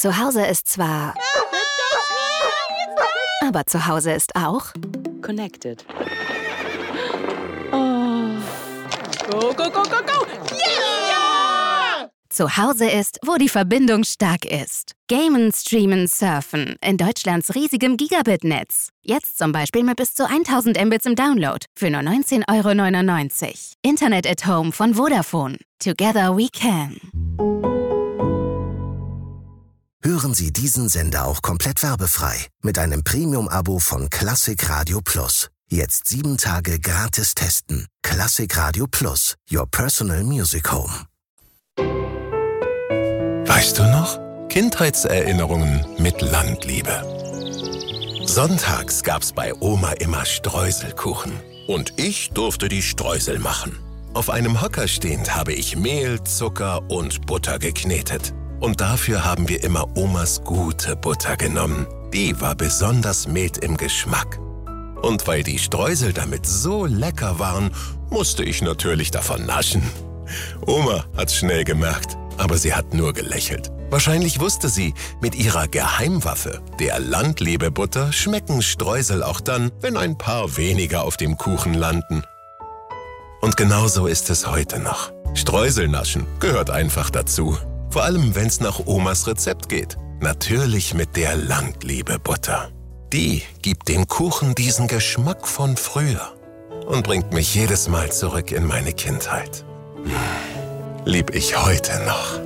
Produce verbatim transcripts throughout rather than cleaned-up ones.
Zu Hause ist zwar... Aber zu Hause ist auch... Connected. Oh. Go, go, go, go, go! Yeah! Zu Hause ist, wo die Verbindung stark ist. Gamen, streamen, surfen. In Deutschlands riesigem Gigabit-Netz. Jetzt zum Beispiel mit bis zu tausend Mbits im Download. Für nur neunzehn Euro neunundneunzig. Internet at Home von Vodafone. Together we can. Hören Sie diesen Sender auch komplett werbefrei. Mit einem Premium-Abo von Klassik Radio Plus. Jetzt sieben Tage gratis testen. Klassik Radio Plus. Your personal music home. Weißt du noch? Kindheitserinnerungen mit Landliebe. Sonntags gab's bei Oma immer Streuselkuchen. Und ich durfte die Streusel machen. Auf einem Hocker stehend habe ich Mehl, Zucker und Butter geknetet. Und dafür haben wir immer Omas gute Butter genommen. Die war besonders mild im Geschmack. Und weil die Streusel damit so lecker waren, musste ich natürlich davon naschen. Oma hat's schnell gemerkt, aber sie hat nur gelächelt. Wahrscheinlich wusste sie, mit ihrer Geheimwaffe, der Landlebebutter, schmecken Streusel auch dann, wenn ein paar weniger auf dem Kuchen landen. Und genauso ist es heute noch. Streuselnaschen gehört einfach dazu. Vor allem, wenn's nach Omas Rezept geht. Natürlich mit der Landlebebutter. Die gibt dem Kuchen diesen Geschmack von früher und bringt mich jedes Mal zurück in meine Kindheit. Lieb ich heute noch.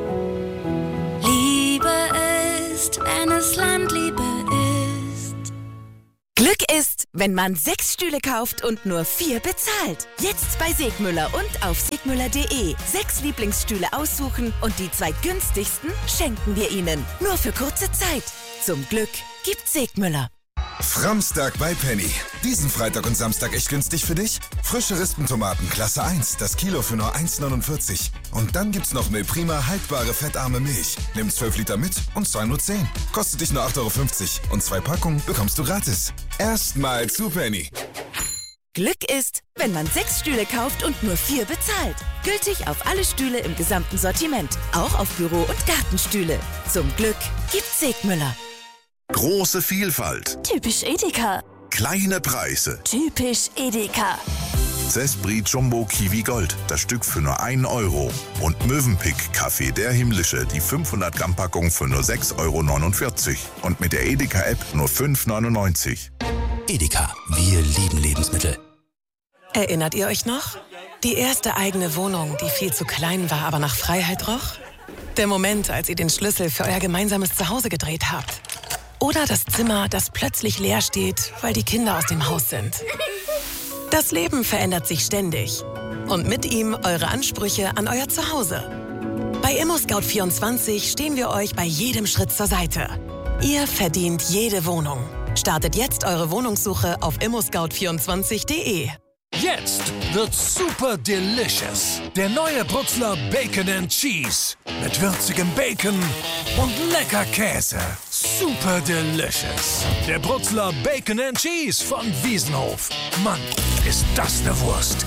Liebe ist, wenn es Landliebe ist. Glück ist, wenn man sechs Stühle kauft und nur vier bezahlt. Jetzt bei Segmüller und auf segmüller punkt de. Sechs Lieblingsstühle aussuchen und die zwei günstigsten schenken wir Ihnen. Nur für kurze Zeit. Zum Glück gibt Segmüller. Framstag bei Penny. Diesen Freitag und Samstag echt günstig für dich? Frische Rispentomaten Klasse eins, das Kilo für nur eins neunundvierzig. Und dann gibt's noch Milprima haltbare fettarme Milch. Nimm zwölf Liter mit und zahl nur zehn. Kostet dich nur acht Euro fünfzig und zwei Packungen bekommst du gratis. Erstmal zu Penny. Glück ist, wenn man sechs Stühle kauft und nur vier bezahlt. Gültig auf alle Stühle im gesamten Sortiment. Auch auf Büro- und Gartenstühle. Zum Glück gibt's Segmüller. Große Vielfalt. Typisch Edeka. Kleine Preise. Typisch Edeka. Zespri Jumbo Kiwi Gold, das Stück für nur einen Euro. Und Mövenpick Kaffee der Himmlische, die fünfhundert Gramm Packung für nur sechs Euro neunundvierzig. Und mit der Edeka-App nur fünf Euro neunundneunzig. Edeka, wir lieben Lebensmittel. Erinnert ihr euch noch? Die erste eigene Wohnung, die viel zu klein war, aber nach Freiheit roch? Der Moment, als ihr den Schlüssel für euer gemeinsames Zuhause gedreht habt. Oder das Zimmer, das plötzlich leer steht, weil die Kinder aus dem Haus sind. Das Leben verändert sich ständig. Und mit ihm eure Ansprüche an euer Zuhause. Bei ImmoScout vierundzwanzig stehen wir euch bei jedem Schritt zur Seite. Ihr verdient jede Wohnung. Startet jetzt eure Wohnungssuche auf immo scout vierundzwanzig punkt de. Jetzt wird's super delicious. Der neue Brutzler Bacon and Cheese. Mit würzigem Bacon und lecker Käse. Super delicious. Der Brutzler Bacon and Cheese von Wiesenhof. Mann, ist das eine Wurst.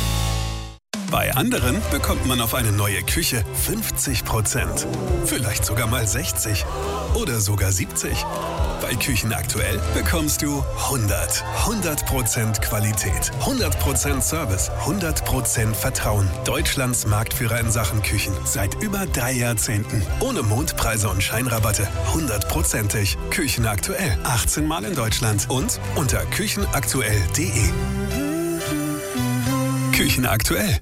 Bei anderen bekommt man auf eine neue Küche fünfzig Prozent. Vielleicht sogar mal sechzig. Oder sogar siebzig. Bei Küchen aktuell bekommst du hundert. hundert Prozent Qualität, hundert Prozent Service, hundert Prozent Vertrauen. Deutschlands Marktführer in Sachen Küchen. Seit über drei Jahrzehnten. Ohne Mondpreise und Scheinrabatte. hundertprozentig. Küchen aktuell. achtzehn Mal in Deutschland. Und unter küchenaktuell punkt de. Küchen aktuell.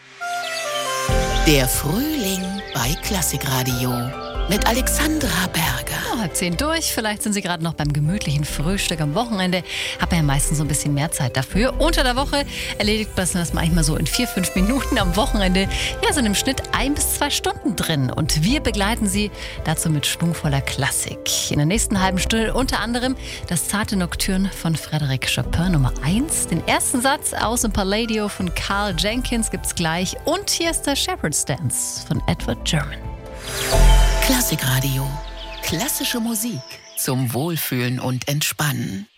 Der Frühling bei Klassikradio mit Alexandra Berger. Oh, halb zehn durch, vielleicht sind Sie gerade noch beim gemütlichen Frühstück am Wochenende. Hab ja meistens so ein bisschen mehr Zeit dafür. Unter der Woche erledigt man das manchmal so in vier, fünf Minuten. Am Wochenende ja, sind im Schnitt ein bis zwei Stunden drin. Und wir begleiten Sie dazu mit schwungvoller Klassik. In der nächsten halben Stunde unter anderem das zarte Nocturne von Frédéric Chopin Nummer eins. Den ersten Satz aus dem Palladio von Carl Jenkins gibt's gleich. Und hier ist der Shepherd's Dance von Edward German. Klassikradio. Klassische Musik zum Wohlfühlen und Entspannen.